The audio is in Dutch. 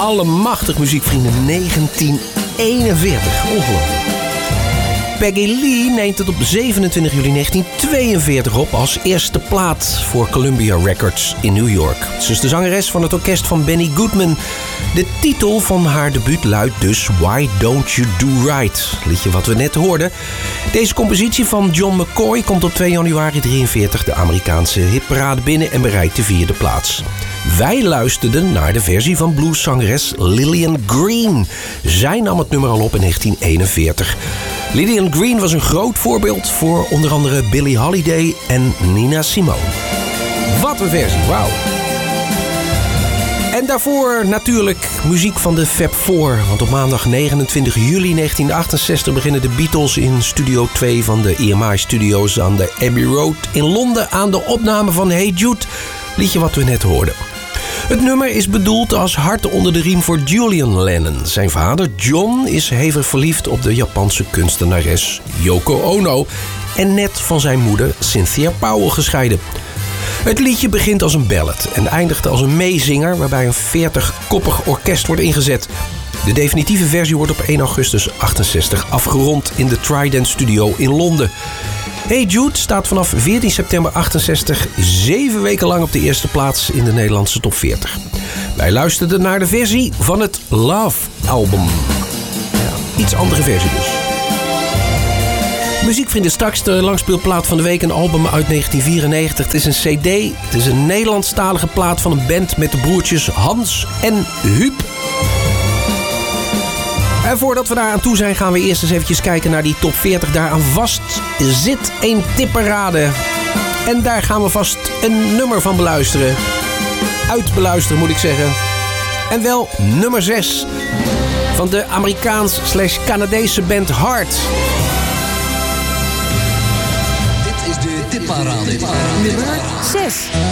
allemachtig, muziekvrienden. 1941. Ongelooflijk. Peggy Lee neemt het op 27 juli 1942 op als eerste plaat voor Columbia Records in New York. Ze is de zangeres van het orkest van Benny Goodman. De titel van haar debuut luidt dus Why Don't You Do Right? Liedje wat we net hoorden. Deze compositie van John McCoy komt op 2 januari 1943 de Amerikaanse hitparade binnen en bereikt de 4e plaats. Wij luisterden naar de versie van blueszangeres Lillian Green. Zij nam het nummer al op in 1941. Lillian Green was een groot voorbeeld voor onder andere Billie Holiday en Nina Simone. Wat een versie, wauw. En daarvoor natuurlijk muziek van de Fab Four. Want op maandag 29 juli 1968 beginnen de Beatles in Studio 2 van de EMI Studios aan de Abbey Road in Londen aan de opname van Hey Jude, liedje wat we net hoorden. Het nummer is bedoeld als hart onder de riem voor Julian Lennon. Zijn vader John is hevig verliefd op de Japanse kunstenares Yoko Ono en net van zijn moeder Cynthia Powell gescheiden. Het liedje begint als een ballad en eindigt als een meezinger waarbij een 40-koppig orkest wordt ingezet. De definitieve versie wordt op 1 augustus 68 afgerond in de Trident Studio in Londen. Hey Jude staat vanaf 14 september 68 7 weken lang op de eerste plaats in de Nederlandse top 40. Wij luisterden naar de versie van het Love-album. Ja, iets andere versie dus. Muziekvrienden, straks de langspeelplaat van de week, een album uit 1994. Het is een cd, het is een Nederlandstalige plaat van een band met de broertjes Hans en Huub. En voordat we daar aan toe zijn, gaan we eerst eens eventjes kijken naar die top 40. Daaraan vast zit een tipperade. En daar gaan we vast een nummer van beluisteren. Uitbeluisteren moet ik zeggen. En wel nummer 6 van de Amerikaans/Canadese band Heart. Dit is de tipparade. Nummer 6.